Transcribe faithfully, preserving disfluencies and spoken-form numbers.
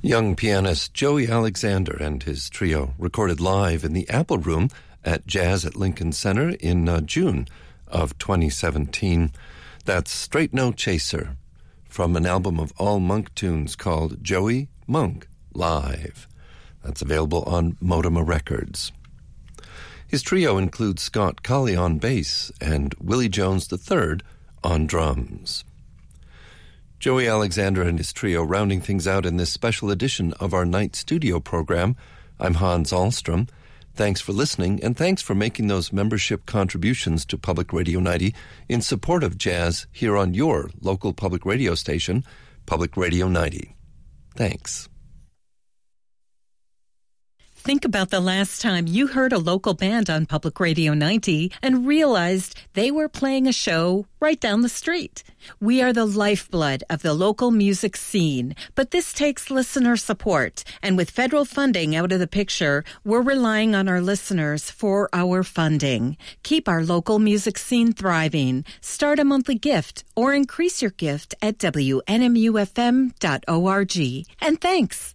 Young pianist Joey Alexander and his trio recorded live in the Apple Room at Jazz at Lincoln Center in uh, June of twenty seventeen. That's Straight No Chaser from an album of all Monk tunes called Joey Monk Live. That's available on Modema Records. His trio includes Scott Colley on bass and Willie Jones the third on drums. Joey Alexander and his trio rounding things out in this special edition of our night studio program. I'm Hans Ahlstrom. Thanks for listening, and thanks for making those membership contributions to Public Radio ninety in support of jazz here on your local public radio station, Public Radio ninety. Thanks. Think about the last time you heard a local band on Public Radio ninety and realized they were playing a show right down the street. We are the lifeblood of the local music scene, but this takes listener support. And with federal funding out of the picture, we're relying on our listeners for our funding. Keep our local music scene thriving. Start a monthly gift or increase your gift at W N M U F M dot org. And thanks.